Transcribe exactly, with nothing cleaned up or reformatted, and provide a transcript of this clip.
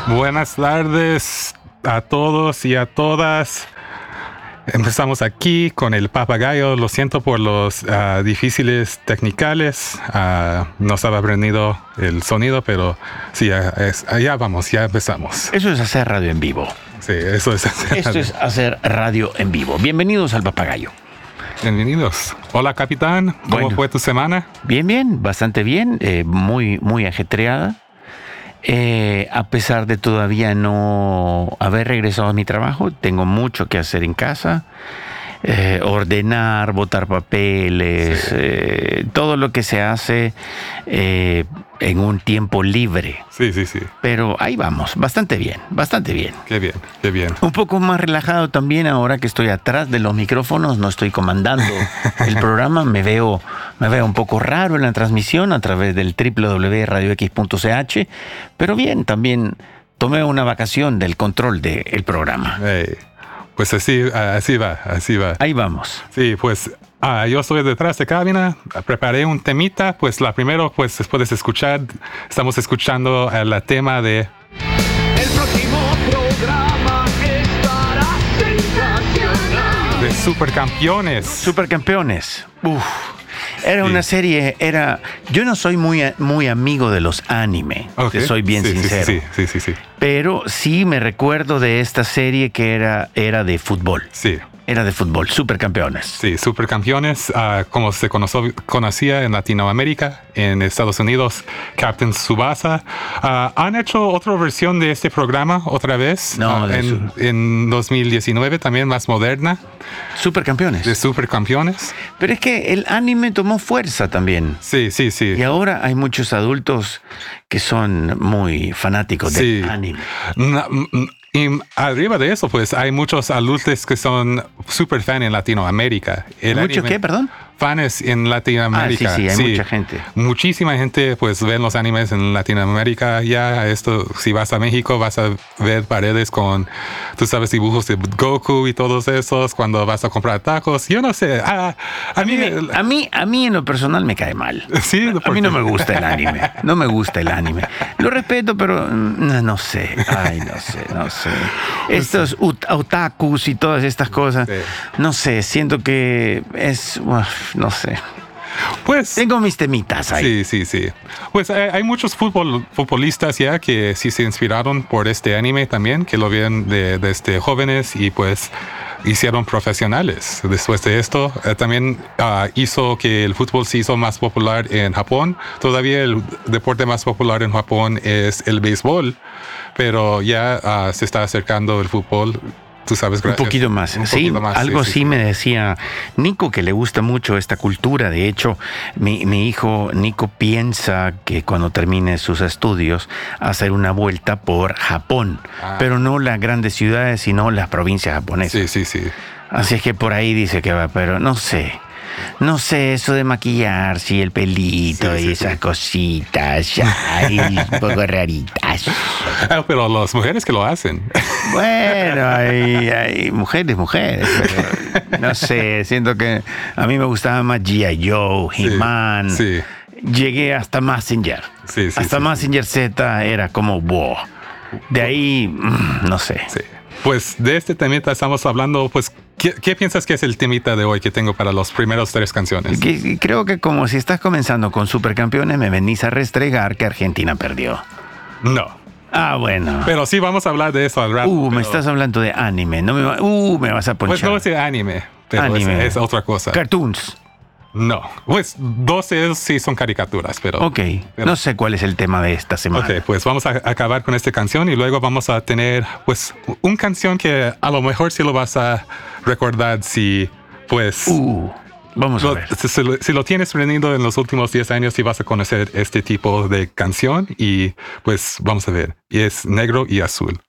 Buenas tardes a todos y a todas. Empezamos aquí con el papagayo. Lo siento por los uh, difíciles technicales. Uh, no estaba aprendido el sonido, pero sí, uh, es, allá vamos, ya empezamos. Eso es hacer radio en vivo. Sí, eso es hacer Esto radio. es hacer radio en vivo. Bienvenidos al papagayo. Bienvenidos. Hola, capitán. ¿Cómo Bueno. fue tu semana? Bien, bien, bastante bien. Eh, muy, muy ajetreada. Eh, a pesar de todavía no haber regresado a mi trabajo, tengo mucho que hacer en casa. Eh, ordenar, botar papeles, Sí. eh, todo lo que se hace eh, en un tiempo libre. Sí, sí, sí. Pero ahí vamos, bastante bien, bastante bien. Qué bien, qué bien. Un poco más relajado también ahora que estoy atrás de los micrófonos, no estoy comandando el programa, me veo, me veo un poco raro en la transmisión a través del doble u doble u doble u punto radio x punto c h, pero bien, también tomé una vacación del control del programa. Hey, pues así, así va, así va. Ahí vamos. Sí, pues ah, yo estoy detrás de cabina, preparé un temita, pues la primero, pues puedes escuchar, estamos escuchando el tema de... El próximo programa estará sensacional. de Supercampeones. Supercampeones. Uf. Era Sí. una serie, era... Yo no soy muy, muy amigo de los anime, Ok. te soy bien Sí, sí, sincero. Sí, sí, sí, sí. Pero sí me recuerdo de esta serie que era, era de fútbol. Sí, Era de fútbol, Supercampeones. sí, Supercampeones, ah, como se conoció, conocía en Latinoamérica, en Estados Unidos, Captain Tsubasa. Ah, ¿Han hecho otra versión de este programa otra vez? No, Ah, de en, en dos mil diecinueve, también más moderna, Supercampeones. de Supercampeones. Pero es que el anime tomó fuerza también. Sí, sí, sí. Y ahora hay muchos adultos que son muy fanáticos Sí. del anime. Na- m- Y arriba de eso, pues hay muchos adultos que son super fan en Latinoamérica. El ¿Mucho anime- qué, perdón? Fans en Latinoamérica. Ah, sí, sí, hay mucha gente. Muchísima gente, pues, ven los animes en Latinoamérica. Ya esto, si vas a México, vas a ver paredes con, tú sabes, dibujos de Goku y todos esos. Cuando vas a comprar tacos, yo no sé. Ah, a, A mí, me- a, mí, a mí en lo personal me cae mal. Sí, A mí no me gusta el anime. No me gusta el anime. Lo respeto, pero mm, no sé. Ay, no sé, no sé. Estos ut- otakus y todas estas cosas, Sí. no sé, siento que es... uf, no sé. Pues, Tengo mis temitas ahí. sí, sí, sí. Pues hay, hay muchos fútbol, futbolistas ya que sí se inspiraron por este anime también, que lo vieron de- desde jóvenes y pues hicieron profesionales. Después de esto, eh, también ah, hizo que el fútbol se hizo más popular en Japón. Todavía el deporte más popular en Japón es el béisbol, pero ya ah, se está acercando el fútbol. Tú sabes, Un gracias. poquito más. Un Sí, poquito más, algo sí, así sí. me decía Nico, que le gusta mucho esta cultura. De hecho, mi, mi hijo Nico piensa que cuando termine sus estudios hacer una vuelta por Japón, Ah. pero no las grandes ciudades, sino las provincias japonesas. Sí, sí, sí. Así es que por ahí dice que va, pero no sé. No sé, eso de maquillarse y el pelito Sí, y sí, esas sí. cositas, ay, un poco raritas. Ah, pero las mujeres que lo hacen. Bueno, hay, hay mujeres, mujeres, pero no sé, siento que a mí me gustaba más G I. Joe, Sí, He-Man. sí. Llegué hasta Mazinger. Sí, sí, hasta sí, Mazinger Z era como wow. De ahí, mm, no sé. Sí. Pues de este temita estamos hablando, pues, ¿qué, qué piensas que es el temita de hoy que tengo para los primeros tres canciones? Que- Creo que como si estás comenzando con Supercampeones, me venís a restregar que Argentina perdió. No. Ah, bueno. Pero sí vamos a hablar de eso al rato. uh, me pero- estás hablando de anime. No me va- uh, me vas a Pues ponchar. no es de anime, pero es- Anime. Es, otra cosa. Cartoons. No. Pues dos de ellos sí son caricaturas, pero... Ok. No sé cuál es el tema de esta semana. Ok, pues vamos a acabar con esta canción y luego vamos a tener, pues, una canción que a lo mejor sí lo vas a recordar si, pues... Uh, vamos a Lo- ver. si, si lo- si lo tienes aprendido en los últimos diez años, sí vas a conocer este tipo de canción y pues vamos a ver. Y es negro y azul.